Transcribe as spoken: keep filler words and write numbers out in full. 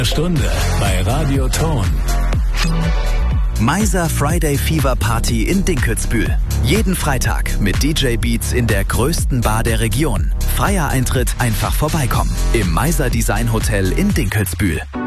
Stunde bei Radio Ton. Meiser Friday Fever Party in Dinkelsbühl. Jeden Freitag mit D J Beats in der größten Bar der Region. Freier Eintritt, einfach vorbeikommen. Im Meiser Design Hotel in Dinkelsbühl.